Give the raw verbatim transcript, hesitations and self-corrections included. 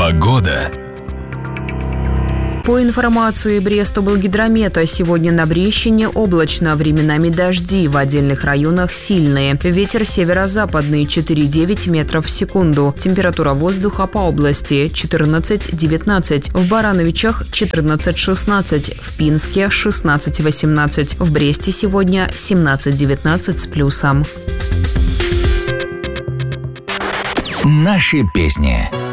Погода. По информации Брест-Облгидромета, сегодня на Брещине облачно, временами дожди, в отдельных районах сильные. Ветер северо-западный четыре-девять метров в секунду. Температура воздуха по области четырнадцать-девятнадцать. В Барановичах четырнадцать-шестнадцать. В Пинске шестнадцать-восемнадцать. В Бресте сегодня семнадцать-девятнадцать с плюсом. Наши песни.